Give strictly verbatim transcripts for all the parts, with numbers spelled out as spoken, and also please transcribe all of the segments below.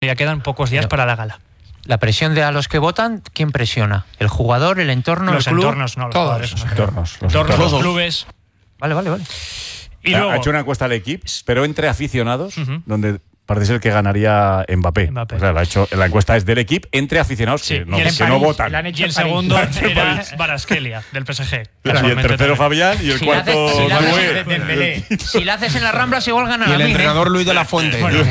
ya quedan pocos días no. para la gala. La presión de a los que votan, ¿quién presiona? ¿El jugador, el entorno, los el club? entornos, no, los Todos. jugadores. Los entornos. Los entornos, los clubes. Vale, vale, vale. Y luego, ha hecho una encuesta al equipo, pero entre aficionados, uh-huh. donde parece ser que ganaría Mbappé. Mbappé. O sea, la, ha hecho, la encuesta es del equipo entre aficionados sí, que, no, que no votan. Y el segundo era Kvaratskhelia, del P S G. Y el tercero también. Fabián y el si cuarto haces, si Manuel. De, de, de, de, si la haces en las Ramblas igual gana y el mí, entrenador ¿eh? Luis de la Fuente. Bueno.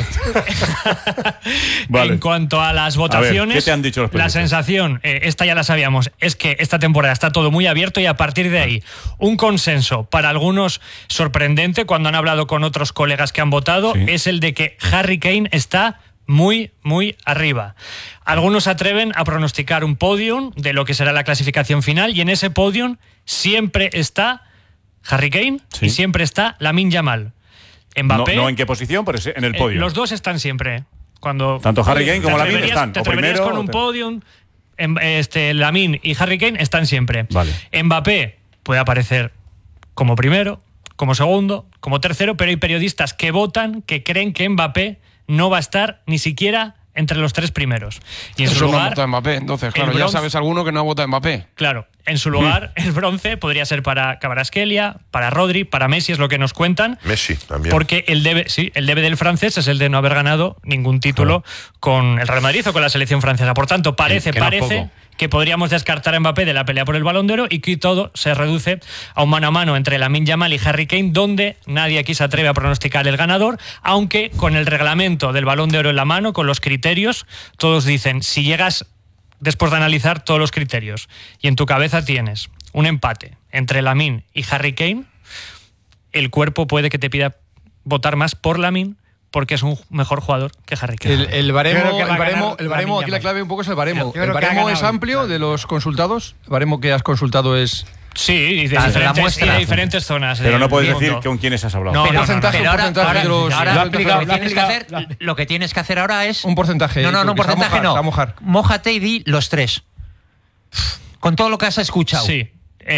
Vale. En cuanto a las votaciones, a ver, ¿qué te han dicho los la sensación, eh, esta ya la sabíamos, es que esta temporada está todo muy abierto y a partir de ahí un consenso para algunos sorprendente cuando han hablado con otros colegas que han votado sí. es el de que Harry Kane está muy, muy arriba. Algunos se atreven a pronosticar un podium de lo que será la clasificación final y en ese podium siempre está Harry Kane sí. y siempre está Lamine Yamal. Mbappé. No, no en qué posición, pero en el podio. Eh, los dos están siempre. Cuando Tanto Harry Kane como Lamine están. Te atreverías con un te... podium. Este, Lamine y Harry Kane están siempre. Vale. Mbappé puede aparecer como primero, como segundo, como tercero, pero hay periodistas que votan, que creen que Mbappé no va a estar ni siquiera entre los tres primeros. Y en Eso su lugar, no ha votado Mbappé, entonces, claro, bronce, ya sabes alguno que no ha votado Mbappé. Claro, en su lugar, el bronce podría ser para Kvaratskhelia, para Rodri, para Messi, es lo que nos cuentan. Messi también. Porque el debe, sí, el debe del francés es el de no haber ganado ningún título claro. con el Real Madrid o con la selección francesa. Por tanto, parece, que parece... No que podríamos descartar a Mbappé de la pelea por el Balón de Oro y que todo se reduce a un mano a mano entre Lamine Yamal y Harry Kane, donde nadie aquí se atreve a pronosticar el ganador, aunque con el reglamento del Balón de Oro en la mano, con los criterios, todos dicen, si llegas después de analizar todos los criterios y en tu cabeza tienes un empate entre Lamine y Harry Kane, el cuerpo puede que te pida votar más por Lamine porque es un mejor jugador que Harry Kane. El, el baremo, el baremo, el baremo aquí la clave un poco es el baremo. El baremo es amplio de los consultados. El baremo que has consultado es... Sí, y de, diferentes, y de diferentes zonas. Pero no puedes mundo. decir con quiénes has hablado. No, pero, porcentaje, no, no, no. un porcentaje Pero ahora, de los... ahora, lo, aplicado, lo, que tienes que hacer, lo que tienes que hacer ahora es... Un porcentaje. No, no, no, un porcentaje mojar, no. Mojar. Mójate y di los tres. Con todo lo que has escuchado. Sí.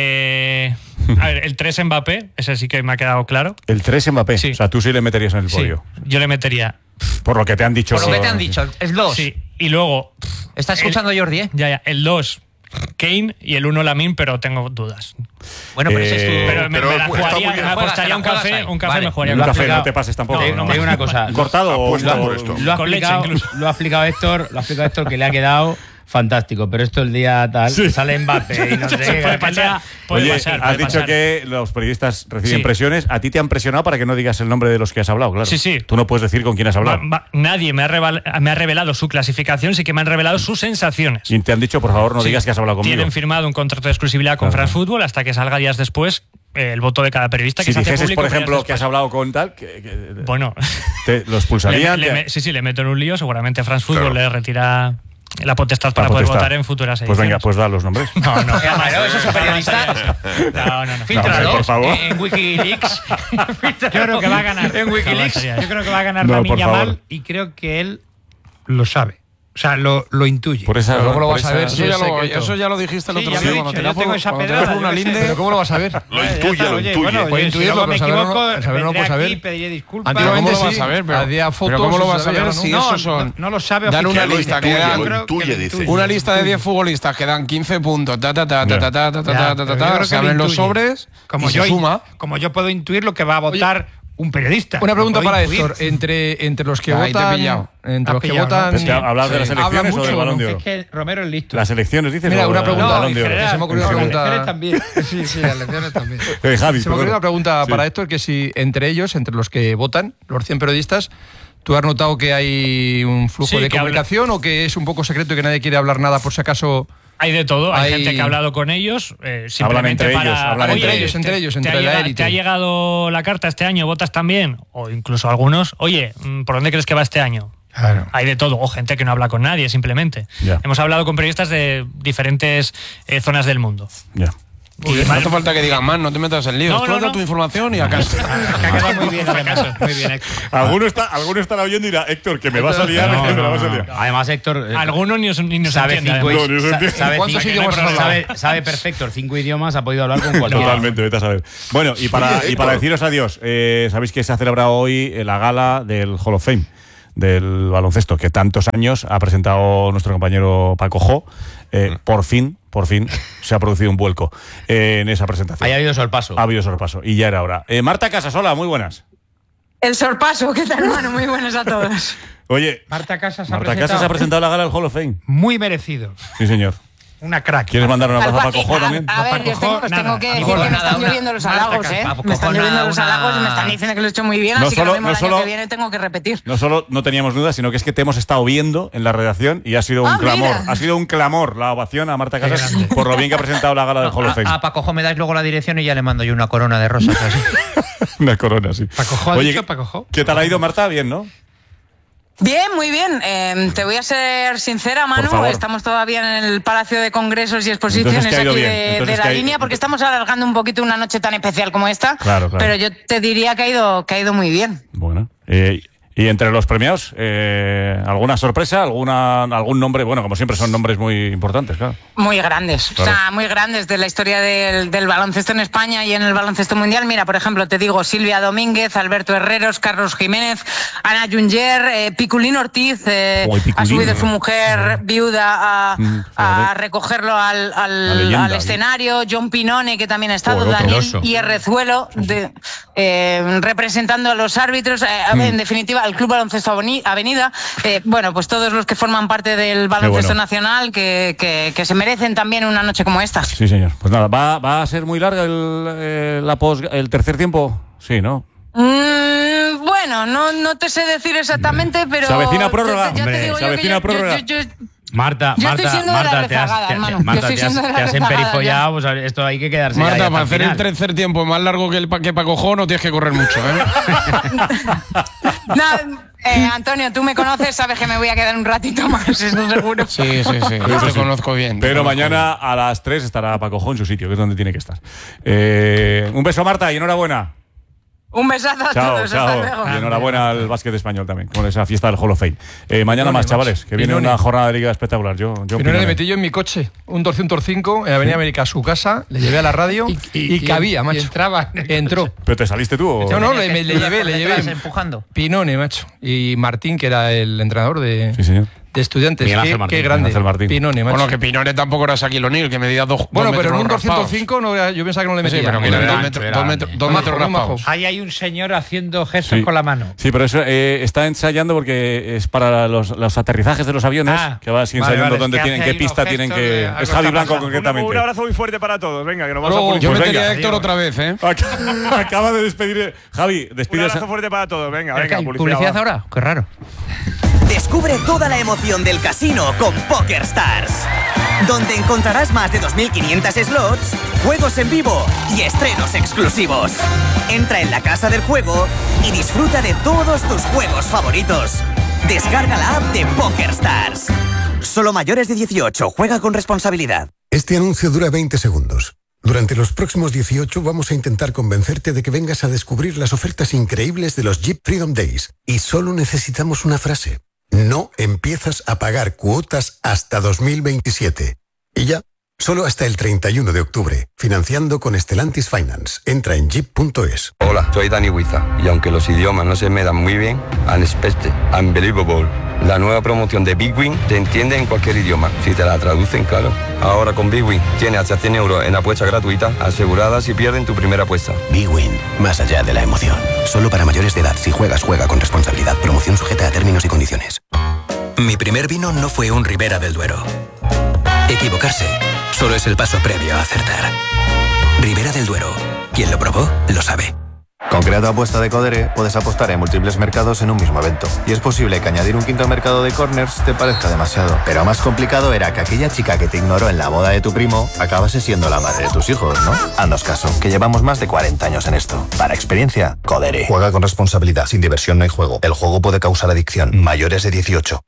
Eh, a ver, el tres Mbappé, ese sí que me ha quedado claro. El tres Mbappé, sí. O sea, tú sí le meterías en el podio. Sí, yo le metería. Por lo que te han dicho. Por lo que te han dicho, el dos. Sí, y luego... ¿Estás escuchando el, Jordi, eh? Ya, ya, el dos Kane y el uno Lamine, pero tengo dudas. Bueno, pero eh, ese es tu... Pero me, pero me la jugaría, me apostaría un café, un café vale. me jugaría. Un café, aplicado, no te pases tampoco. Te, no, te digo una cosa. ¿Cortado o Apuesta por esto? Lo ha, Con leche explicado, incluso. lo ha explicado Héctor, lo ha explicado Héctor que le ha quedado fantástico, pero esto el día tal Sí. sale Mbappé y no sé qué. Puede pasar, puede Oye, pasar, has puede dicho pasar. que los periodistas reciben Sí. presiones. A ti te han presionado para que no digas el nombre de los que has hablado, claro. Sí, sí. Tú no puedes decir con quién has hablado. Va, va, nadie me ha, revel, me ha revelado su clasificación, sí que me han revelado sus sensaciones. Y te han dicho, por favor, no Sí. digas que has hablado conmigo. Tienen firmado un contrato de exclusividad con Claro. France Football hasta que salga días después eh, el voto de cada periodista. Si que se hace dijeses, público por ejemplo, días que has después. hablado con tal, que, que Bueno, te, los expulsarían. le, le, te- sí, sí, le meto en un lío. Seguramente France Football Claro. le retira la potestad para La poder potestad. votar en futuras Pues ediciones. venga, pues da los nombres. No, no. Claro, eso es un periodista. No, no, no. Fíltralo No, por favor. en Wikileaks. Yo creo que va a ganar. En Wikileaks. No, Yo creo que va a ganar No, Lamine por Yamal favor. y creo que él lo sabe. O sea, lo, lo intuye. Por esa, Pero luego lo por vas a esa- ver Eso si ya, es lo, secreto. eso ya lo dijiste el Sí, otro ya día. lo he Cuando dicho, te da yo tengo por- esa cuando te pedrada, da por una yo qué sé. linde. ¿Pero cómo lo vas a ver? Lo Eh, ya intuye, está, lo oye, intuye. Bueno, Puede oye, si intuirlo, luego me pero saberlo no- equivoco, saberlo no vendré puedes aquí, saber. pediré disculpas. Antiguamente ¿Cómo lo sí, vas a ver? Pero, había pero fotos, ¿cómo lo se vas a sabía, ver ¿no? si no, esos son... no, no lo sabe Dan una oficialmente. lista que Yo dan- creo que Lo intuye, lo dice. intuye. Una lista de diez futbolistas que dan quince puntos, ta, ta, ta, ta, ta, ta, ta, ta, Ya, ta, ta, pero ta, yo ta, creo se que lo abren los intuye. sobres Como y yo, se suma. como yo puedo intuir lo que va a votar un periodista. Una pregunta Lo puedo para intuir. Héctor. Entre, entre los que Ahí te he votan... pillado. Entre Has los que pillado, ¿no? votan... Es que hablar de las Sí. elecciones Habla o del mucho, Balón ¿no? de Oro. Es que Romero es listo. Las elecciones, dices. Mira, o una el pregunta. Balón de en Oro. general, Se me ha ocurrido en una las pregunta. elecciones también. Sí, sí, las elecciones también. Eh, Javi, Se me ocurrió perdona. una pregunta Sí. para Héctor, que si entre ellos, entre los que votan, los cien periodistas, ¿tú has notado que hay un flujo Sí, de que comunicación o que es un poco secreto y que nadie quiere hablar nada por si acaso? Hay de todo, hay, Hay- gente que ha hablado con ellos, eh, Hablan simplemente entre para... ellos, hablan Oye, entre ellos, te- entre ellos, te entre ha la llegado- élite. ¿Te ha llegado la carta este año? ¿Votas también? O incluso algunos, oye, ¿por dónde crees que va este año? Claro. Hay de todo, o gente que no habla con nadie, simplemente. Ya. Hemos hablado con periodistas de diferentes eh, zonas del mundo. Ya. Y no hace falta que digan más, no te metas en líos. No, Tú no, das no. tu información y acá está. Que ha quedado muy bien, además. Muy bien, Héctor. Alguno, está, alguno estará oyendo y dirá, Héctor, que me vas a liar, No, que me la no, vas a no. liar. Además, Héctor eh, Algunos ni, os- ni nos sabe entienden, cinco, además. No, ni se sa- entiende. sabe ¿Cuántos cinco- idiomas has hablado? sabe, sabe perfecto cinco idiomas, ha podido hablar con cualquiera. Totalmente, vete a saber. Bueno, y para, Oye, y para Héctor. deciros adiós, eh, sabéis que se ha celebrado hoy eh, la gala del Hall of Fame del baloncesto que tantos años ha presentado nuestro compañero Paco Jo. Eh, por fin, por fin, se ha producido un vuelco eh, en esa presentación. Ahí ha habido sorpaso. Ha habido sorpaso, y ya era hora. Eh, Marta Casasola, muy buenas. El sorpaso, ¿qué tal, hermano? Muy buenas a todos. Oye, Marta Casas ha Marta presentado. Casas ha presentado la gala del Hall of Fame. Muy merecido. Sí, señor. Una crack. ¿Quieres mandar un abrazo a Paco Jo también? A, a ver, yo tengo, os tengo que decir que me están lloviendo los halagos, ¿eh? Me están lloviendo los halagos y me están diciendo que lo he hecho muy bien, No así solo- que lo mismo no el solo- año que viene tengo que repetir. No solo no teníamos dudas, sino que es que te hemos estado viendo en la redacción y ha sido un Ah, clamor. mira. Ha sido un clamor la ovación a Marta Casas por lo bien que ha presentado la gala del Hall of Fame. A, a Paco Jo me dais luego la dirección y ya le mando yo una corona de rosas. Así. Una corona, sí. Paco Jo ha Oye, dicho, Paco Jo. ¿qué tal ha ido, Marta? Bien, ¿no? Bien, muy bien. Eh, te voy a ser sincera, Por Manu. favor. Estamos todavía en el Palacio de Congresos y Exposiciones Entonces, ¿qué ha ido aquí bien? de, Entonces, de ¿qué la ha ido- línea, porque estamos alargando un poquito una noche tan especial como esta. Claro, claro. Pero yo te diría que ha ido, que ha ido muy bien. Bueno. Eh, y entre los premiados, eh, ¿alguna sorpresa? alguna ¿Algún nombre? Bueno, como siempre son nombres muy importantes, claro. Muy grandes, Claro. o sea, muy grandes de la historia del, del baloncesto en España y en el baloncesto mundial. Mira, por ejemplo, te digo Silvia Domínguez, Alberto Herreros, Carlos Jiménez, Ana Junger, eh, Piculín Ortiz, eh, Uy, Piculín, ha subido ¿no? su mujer viuda a, Mm, a joder. recogerlo al, La al, leyenda, al escenario, John Pinone, que también ha estado, Joder, otro Daniel oso. Hierrezuelo, de, eh, representando a los árbitros, eh, Mm. en definitiva, al Club Baloncesto Aveni- Avenida. Eh, bueno, pues todos los que forman parte del baloncesto bueno. nacional que, que, que se merecen también una noche como esta. Sí, señor. Pues nada, ¿va, va a ser muy larga el, eh, la pos- el tercer tiempo? Sí, ¿no? Mm, bueno, no, no te sé decir exactamente, pero... Se avecina prórroga, ya te hombre, digo se yo que avecina yo- prórroga. yo- yo- Marta, Yo estoy Marta, siendo de la Marta, te has, rezagada, te- hermano. Marta, Yo estoy te has, siendo de la te has rezagada emperifollado, pues esto hay que quedarse ya- Marta, ya para hasta hacer el el final. tercer tiempo más largo que el pa- que Paco Jo no tienes que correr mucho, ¿eh? No, eh, Antonio, tú me conoces, sabes que me voy a quedar un ratito más, eso seguro. Sí, sí, sí. Yo te conozco bien. te Pero conozco mañana a las tres estará Paco Jo en su sitio, que es donde tiene que estar. Eh, un beso, Marta, y enhorabuena. Un besazo a Chao, todos, chao. hasta luego. Y enhorabuena al básquet español también, con esa fiesta del Hall of Fame. Eh, mañana Pinone, más, macho. chavales, que viene Pinone. una jornada de liga espectacular. Yo, yo Pinone le metí yo en mi coche, un Torciún Torcinco, en Avenida América, a su casa, le llevé a la radio y, y- y- cabía, y macho. entraba en el Entró. ¿Pero te saliste tú o...? No, no, le, me- le llevé, le Detrás, llevé. empujando. Pinone, macho. Y Martín, que era el entrenador de, Sí, señor. de Estudiantes. Miguel Ángel Qué, Martín, qué grande. Miguel Ángel Martín. Pinone, macho. Bueno, que Pinone tampoco era Shaquille O'Neal, que medía dos Bueno, dos pero en un metros raspados. Torciún Torcinco no era- yo pensaba que no le Sí, metía. pero que Era eran dos ancho, metros, era dos metros, ancho. dos metros Majo, majo. raspados. Ahí hay un señor haciendo gestos Sí. con la mano. Sí, pero eso eh, está ensayando porque es para los, los aterrizajes de los aviones, Ah, que va así vale, ensayando vale, dónde es que tienen, hace qué ahí unos pista tienen gestos que... de algo Es está Javi Blanco pasando. concretamente. Un abrazo muy fuerte para todos. Venga, que nos vamos Luego, a Yo Pues metería venga. a Héctor otra vez, ¿eh? Acaba de despedir... Javi, Un despide abrazo fuerte para todos. Venga, venga, publicidad. ¿Publicidad va. ahora? Qué raro. Descubre toda la emoción del casino con PokerStars, donde encontrarás más de dos mil quinientos slots, juegos en vivo y estrenos exclusivos. Entra en la casa del juego y disfruta de todos tus juegos favoritos. Descarga la app de PokerStars. Solo mayores de dieciocho, juega con responsabilidad. Este anuncio dura veinte segundos. Durante los próximos dieciocho vamos a intentar convencerte de que vengas a descubrir las ofertas increíbles de los Jeep Freedom Days. Y solo necesitamos una frase. No empiezas a pagar cuotas hasta dos mil veintisiete. Y ya, solo hasta el treinta y uno de octubre. Financiando con Stellantis Finance. Entra en jeep punto es. Hola, soy Dani Huiza y aunque los idiomas no se me dan muy bien, Unexpected, Unbelievable, la nueva promoción de Big Win te entiende en cualquier idioma, si te la traducen, claro. Ahora con Big Win tienes hasta cien euros en apuesta gratuita asegurada si pierden tu primera apuesta. Big Win, más allá de la emoción. Solo para mayores de edad. Si juegas, juega con responsabilidad. Promoción sujeta a términos y condiciones. Mi primer vino no fue un Ribera del Duero. Equivocarse solo es el paso previo a acertar. Ribera del Duero. Quien lo probó, lo sabe. Con Creato Apuesta de Codere puedes apostar en múltiples mercados en un mismo evento. Y es posible que añadir un quinto mercado de corners te parezca demasiado. Pero más complicado era que aquella chica que te ignoró en la boda de tu primo acabase siendo la madre de tus hijos, ¿no? Haznos caso, que llevamos más de cuarenta años en esto. Para experiencia, Codere. Juega con responsabilidad. Sin diversión no hay juego. El juego puede causar adicción. Mayores de dieciocho.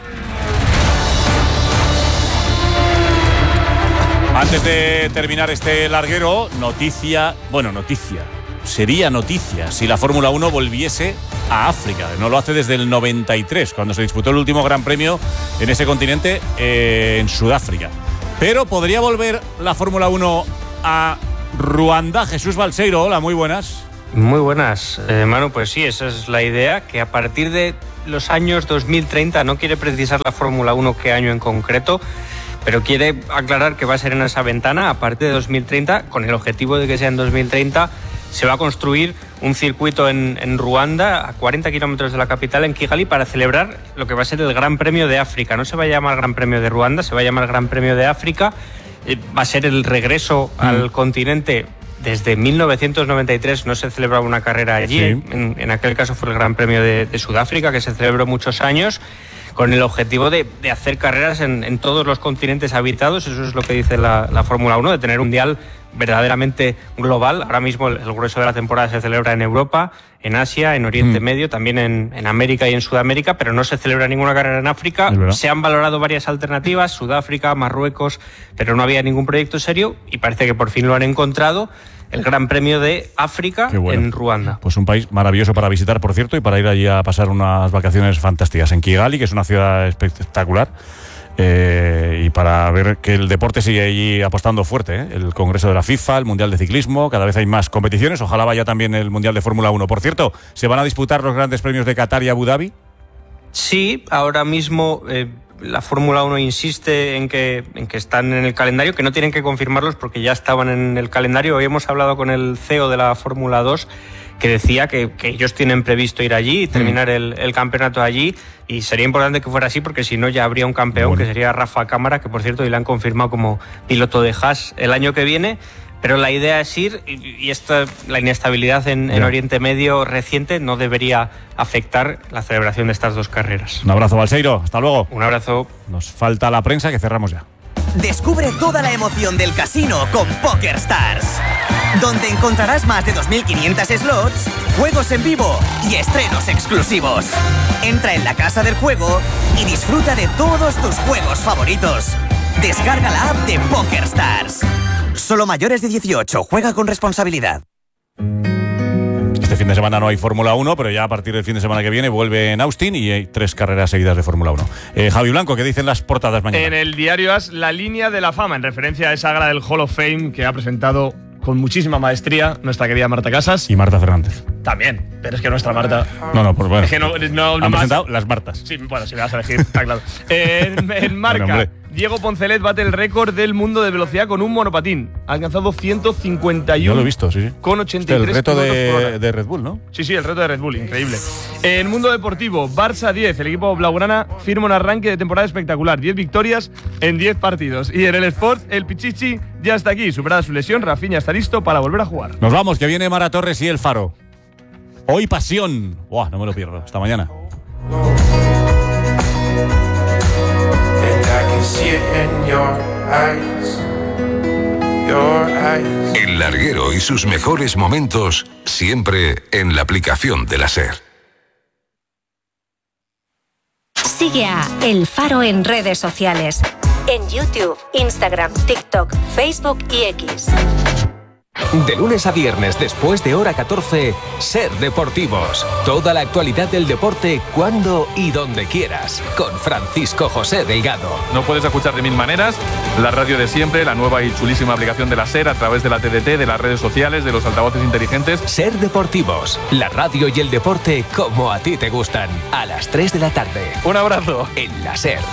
Antes de terminar este larguero, noticia, bueno, noticia, sería noticia si la Fórmula uno volviese a África. No lo hace desde el noventa y tres, cuando se disputó el último Gran Premio en ese continente, eh, en Sudáfrica. Pero podría volver la Fórmula uno a Ruanda. Jesús Balseiro, hola, muy buenas. Muy buenas, eh, Manu. Pues sí, esa es la idea, que a partir de los años dos mil treinta, no quiere precisar la Fórmula uno qué año en concreto, pero quiere aclarar que va a ser en esa ventana a partir de dos mil treinta, con el objetivo de que sea en dos mil treinta, se va a construir un circuito en, en Ruanda, a cuarenta kilómetros de la capital, en Kigali, para celebrar lo que va a ser el Gran Premio de África. No se va a llamar Gran Premio de Ruanda, se va a llamar Gran Premio de África. Eh, va a ser el regreso mm. al continente. Desde mil novecientos noventa y tres no se celebraba una carrera allí. Sí. En, en aquel caso fue el Gran Premio de, de Sudáfrica, que se celebró muchos años, con el objetivo de, de hacer carreras en, en todos los continentes habitados. Eso es lo que dice la, la Fórmula uno, de tener un mundial verdaderamente global. Ahora mismo el, el grueso de la temporada se celebra en Europa, en Asia, en Oriente mm. Medio, también en, en América y en Sudamérica, pero no se celebra ninguna carrera en África. Se han valorado varias alternativas, Sudáfrica, Marruecos, pero no había ningún proyecto serio y parece que por fin lo han encontrado. El Gran Premio de África bueno. en Ruanda. Pues un país maravilloso para visitar, por cierto, y para ir allí a pasar unas vacaciones fantásticas. En Kigali, que es una ciudad espectacular, eh, y para ver que el deporte sigue allí apostando fuerte, ¿eh? El Congreso de la FIFA, el Mundial de Ciclismo, cada vez hay más competiciones, ojalá vaya también el Mundial de Fórmula uno. Por cierto, ¿se van a disputar los grandes premios de Qatar y Abu Dhabi? Sí, ahora mismo... Eh, la Fórmula uno insiste en que, en que están en el calendario, que no tienen que confirmarlos porque ya estaban en el calendario. Hoy hemos hablado con el C E O de la Fórmula dos, que decía que, que ellos tienen previsto ir allí y terminar mm. el, el campeonato allí, y sería importante que fuera así porque si no ya habría un campeón, bueno. que sería Rafa Cámara, que por cierto hoy le han confirmado como piloto de Haas el año que viene. Pero la idea es ir, y esta, la inestabilidad en, en Oriente Medio reciente no debería afectar la celebración de estas dos carreras. Un abrazo, Balseiro. Hasta luego. Un abrazo. Nos falta la prensa, que cerramos ya. Descubre toda la emoción del casino con PokerStars, donde encontrarás más de dos mil quinientos slots, juegos en vivo y estrenos exclusivos. Entra en la casa del juego y disfruta de todos tus juegos favoritos. Descarga la app de PokerStars. Solo mayores de dieciocho. Juega con responsabilidad. Este fin de semana no hay Fórmula uno, pero ya a partir del fin de semana que viene vuelve en Austin y hay tres carreras seguidas de Fórmula uno. Eh, Javi Blanco, ¿qué dicen las portadas mañana? En el diario As, la línea de la fama, en referencia a esa gala del Hall of Fame que ha presentado con muchísima maestría nuestra querida Marta Casas. Y Marta Fernández. También, pero es que nuestra Marta... No, no, pues bueno. Es que no, no, no han más... presentado las Martas. Sí, bueno, si me vas a elegir, está claro. eh, en, en Marca, bueno, Diego Poncelet bate el récord del mundo de velocidad con un monopatín. Ha alcanzado ciento cincuenta y uno. Yo lo he visto, sí, sí. Con ochenta y tres el reto kilómetros por hora. de, de Red Bull, ¿no? Sí, sí, el reto de Red Bull, increíble. En Mundo Deportivo, Barça diez, el equipo blaugrana firma un arranque de temporada espectacular. diez victorias en diez partidos. Y en el Sport, el Pichichi ya está aquí. Superada su lesión, Rafinha está listo para volver a jugar. Nos vamos, que viene Mara Torres y El Faro. Hoy pasión. Buah, no me lo pierdo. Hasta mañana. El larguero y sus mejores momentos siempre en la aplicación de la SER. Sigue a El Faro en redes sociales. En YouTube, Instagram, TikTok, Facebook y X. De lunes a viernes, después de hora catorce, SER Deportivos. Toda la actualidad del deporte, cuando y donde quieras. Con Francisco José Delgado. No puedes escuchar de mil maneras. La radio de siempre, la nueva y chulísima aplicación de la SER a través de la T D T, de las redes sociales, de los altavoces inteligentes. SER Deportivos. La radio y el deporte como a ti te gustan. A las tres de la tarde. Un abrazo. En la SER.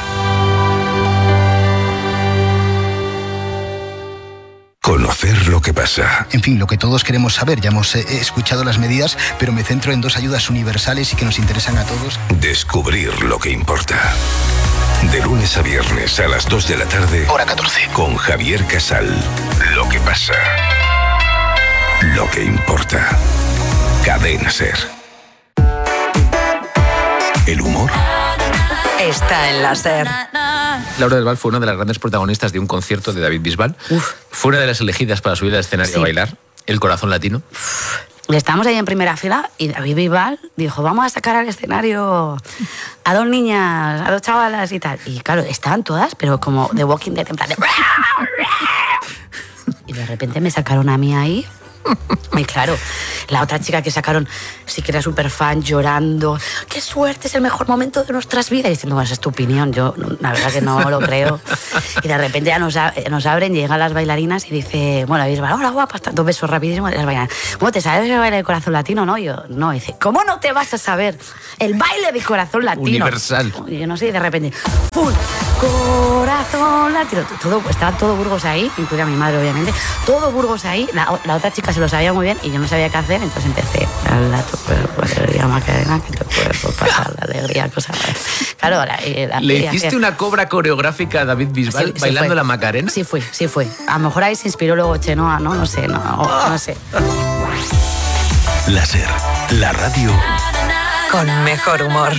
Conocer lo que pasa. En fin, lo que todos queremos saber. Ya hemos eh, escuchado las medidas, pero me centro en dos ayudas universales y que nos interesan a todos. Descubrir lo que importa. De lunes a viernes a las dos de la tarde. Hora catorce. Con Javier Casal. Lo que pasa. Lo que importa. Cadena SER. El humor está en la SER. Laura del Val fue una de las grandes protagonistas de un concierto de David Bisbal. Uf. Fue una de las elegidas para subir al escenario sí. a bailar. El corazón latino. Uf. Estábamos ahí en primera fila y David Bisbal dijo, vamos a sacar al escenario a dos niñas, a dos chavalas y tal. Y claro, estaban todas, pero como The Walking Dead, en plan de... Y de repente me sacaron a mí ahí Y claro, la otra chica que sacaron sí que era súper fan, llorando. ¡Qué suerte! Es el mejor momento de nuestras vidas. Y diciendo, bueno, esa es tu opinión. Yo, la verdad que no lo creo. Y de repente ya nos, nos abren, llegan las bailarinas y dice, bueno, Bisbal, hola guapa, dos besos rapidísimos. Las bailarinas, bueno, ¿te sabes el baile del corazón latino? No, yo, no. Y dice, ¿cómo no te vas a saber el baile del corazón latino? Universal. Y yo no sé, y de repente, ¡pum! Corazón latino. Todo, estaba todo Burgos ahí, incluida mi madre, obviamente. Todo Burgos ahí. La, la otra chica se lo sabía muy bien y yo no sabía qué hacer, entonces empecé a tu cuerpo, alegría, Macarena, que tu cuerpo pasa la alegría, cosas. Claro, la, la, ¿Le y hiciste hacía... una cobra coreográfica a David Bisbal sí, sí bailando fue. la Macarena? Sí fui, sí fui. A lo mejor ahí se inspiró luego Chenoa, ¿no? No sé, no, no, no sé. La SER, la radio con mejor humor.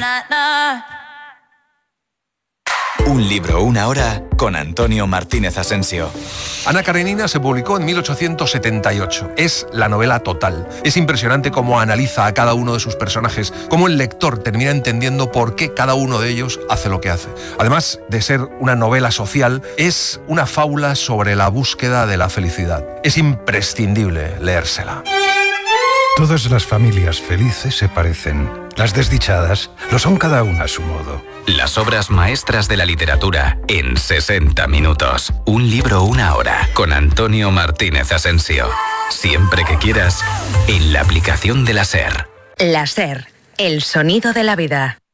Un libro, una hora, con Antonio Martínez Asensio. Ana Karenina se publicó en mil ochocientos setenta y ocho. Es la novela total. Es impresionante cómo analiza a cada uno de sus personajes, cómo el lector termina entendiendo por qué cada uno de ellos hace lo que hace. Además de ser una novela social, es una fábula sobre la búsqueda de la felicidad. Es imprescindible leérsela. Todas las familias felices se parecen. Las desdichadas lo son cada una a su modo. Las obras maestras de la literatura en sesenta minutos. Un libro, una hora, con Antonio Martínez Asensio. Siempre que quieras, en la aplicación de la SER. La SER, el sonido de la vida.